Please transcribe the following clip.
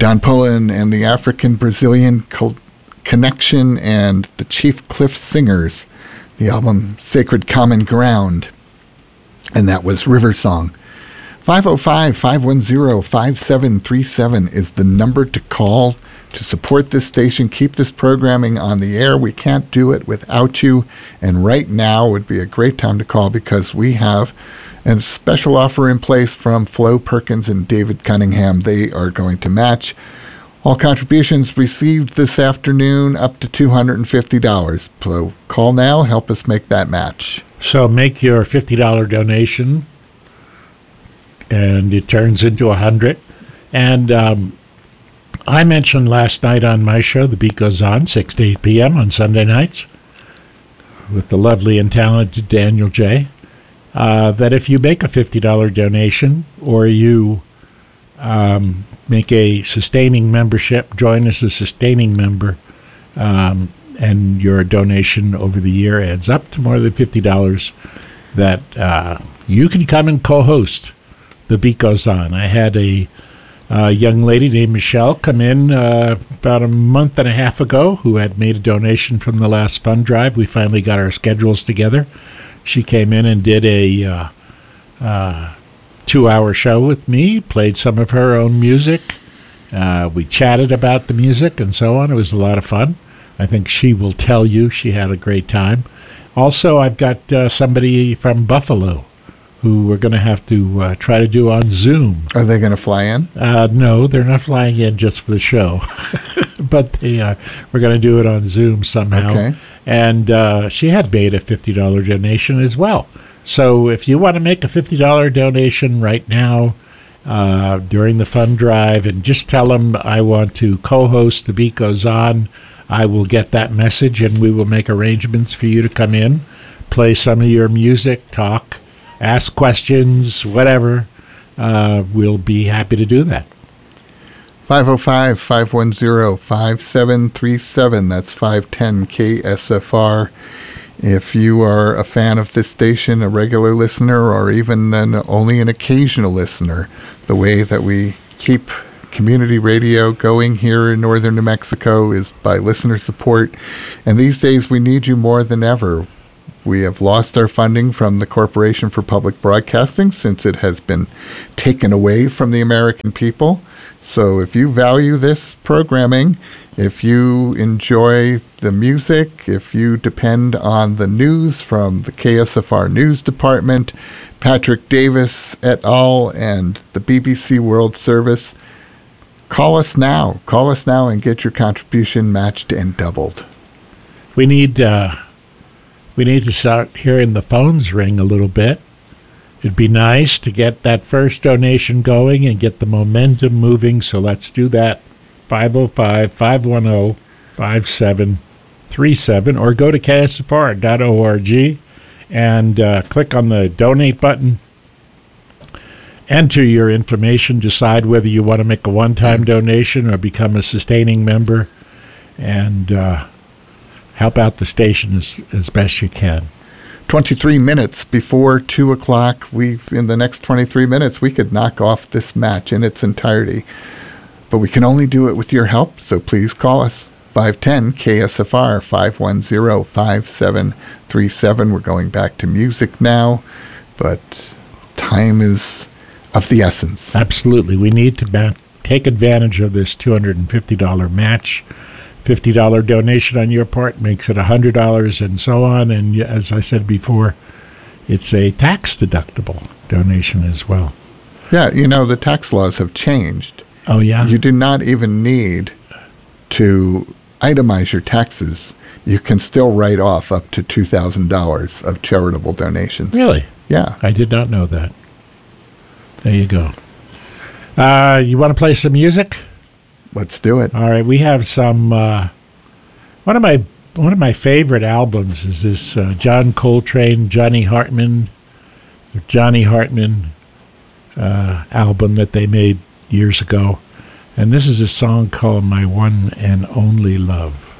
Don Pullen and the African-Brazilian Connection and the Chief Cliff Singers, the album Sacred Common Ground, and that was River Song. 505-510-5737 is the number to call to support this station, keep this programming on the air. We can't do it without you, and right now would be a great time to call because we have a special offer in place from Flo Perkins and David Cunningham. They are going to match all contributions received this afternoon up to $250. So call now, help us make that match. So make your $50 donation, and it turns into $100. And I mentioned last night on my show, The Beat Goes On, 6 to 8 p.m. on Sunday nights, with the lovely and talented Daniel J., that if you make a $50 donation or you make a sustaining membership, join as a sustaining member, and your donation over the year adds up to more than $50, that you can come and co-host The Beat Goes On. I had a young lady named Michelle come in about a month and a half ago who had made a donation from the last fund drive. We finally got our schedules together. She came in and did a 2-hour show with me, played some of her own music. We chatted about the music and so on. It was a lot of fun. I think she will tell you she had a great time. Also, I've got somebody from Buffalo who we're going to have to try to do on Zoom. Are they going to fly in? No, they're not flying in just for the show. But we're going to do it on Zoom somehow. Okay. And she had made a $50 donation as well. So if you want to make a $50 donation right now during the fund drive and just tell them I want to co-host The Beat Goes On, I will get that message and we will make arrangements for you to come in, play some of your music, talk, ask questions, whatever. We'll be happy to do that. 505-510-5737. That's 510 KSFR. If you are a fan of this station, a regular listener, or even only an occasional listener, the way that we keep community radio going here in northern New Mexico is by listener support. And these days we need you more than ever. We have lost our funding from the Corporation for Public Broadcasting since it has been taken away from the American people. So if you value this programming, if you enjoy the music, if you depend on the news from the KSFR News Department, Patrick Davis et al., and the BBC World Service, call us now. Call us now and get your contribution matched and doubled. We need to start hearing the phones ring a little bit. It'd be nice to get that first donation going and get the momentum moving, so let's do that. 505-510-5737, or go to ksfr.org and click on the donate button. Enter your information, decide whether you want to make a one-time donation or become a sustaining member, and help out the station as best you can. 23 minutes before 2 o'clock. In the next 23 minutes, we could knock off this match in its entirety. But we can only do it with your help, so please call us. 510-KSFR, 510-5737. We're going back to music now, but time is of the essence. Absolutely. We need to take advantage of this $250 match. $50 donation on your part makes it $100 and so on. And as I said before, it's a tax-deductible donation as well. Yeah, the tax laws have changed. Oh, yeah? You do not even need to itemize your taxes. You can still write off up to $2,000 of charitable donations. Really? Yeah. I did not know that. There you go. You want to play some music? Let's do it. All right, we have some. One of my favorite albums is this John Coltrane, Johnny Hartman album that they made years ago, and this is a song called "My One and Only Love."